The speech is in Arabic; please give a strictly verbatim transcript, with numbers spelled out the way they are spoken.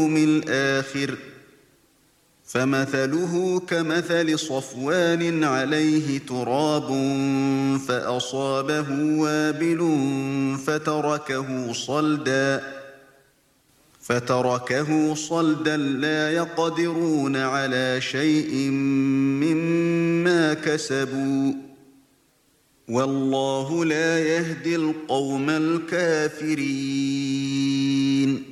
الآخر فمثله كمثل صفوان عليه تراب فأصابه وابل فتركه صلدا فتركه صلدا لا يقدرون على شيء مما كسبوا والله لا يهدي القوم الكافرين